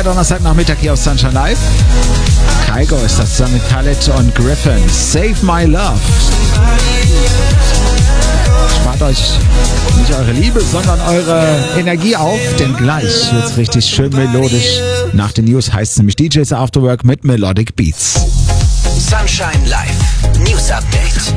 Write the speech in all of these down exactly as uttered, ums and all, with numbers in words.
der Donnerstagnachmittag hier auf Sunshine Live. Kygo ist das zusammen mit Khaled und Griffin. Save My Love. Spart euch nicht eure Liebe, sondern eure Energie auf, denn gleich wird's richtig schön melodisch. Nach den News heißt es nämlich D Js After Work mit Melodic Beats. Sunshine Live News Update.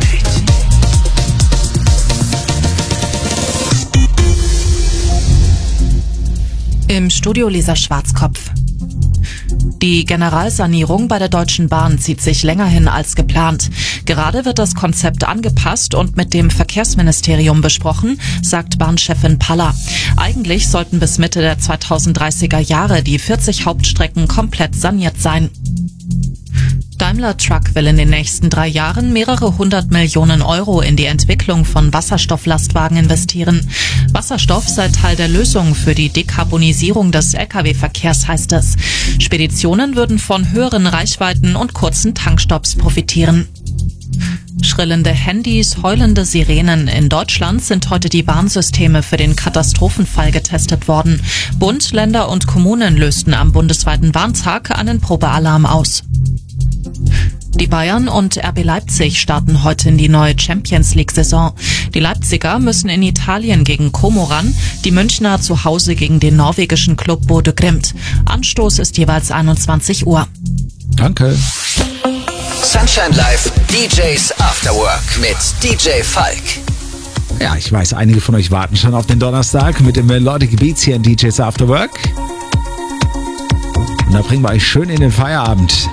Im Studio Lisa Schwarzkopf. Die Generalsanierung bei der Deutschen Bahn zieht sich länger hin als geplant. Gerade wird das Konzept angepasst und mit dem Verkehrsministerium besprochen, sagt Bahnchefin Paller. Eigentlich sollten bis Mitte der zweitausenddreißiger Jahre die vierzig Hauptstrecken komplett saniert sein. Daimler Truck will in den nächsten drei Jahren mehrere hundert Millionen Euro in die Entwicklung von Wasserstofflastwagen investieren. Wasserstoff sei Teil der Lösung für die Dekarbonisierung des L K W-Verkehrs, heißt es. Speditionen würden von höheren Reichweiten und kurzen Tankstopps profitieren. Schrillende Handys, heulende Sirenen. In Deutschland sind heute die Warnsysteme für den Katastrophenfall getestet worden. Bund, Länder und Kommunen lösten am bundesweiten Warntag einen Probealarm aus. Die Bayern und R B Leipzig starten heute in die neue Champions-League-Saison. Die Leipziger müssen in Italien gegen Como ran, die Münchner zu Hause gegen den norwegischen Club Bodø Glimt. Anstoß ist jeweils einundzwanzig Uhr. Danke. Sunshine Live D Js After Work mit D J Falk. Ja, ich weiß, einige von euch warten schon auf den Donnerstag mit den Melodic Beats hier in D Js After Work. Und da bringen wir euch schön in den Feierabend.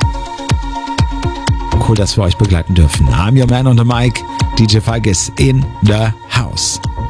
Cool, dass wir euch begleiten dürfen. I'm your man on the mic. D J Falk is in the house.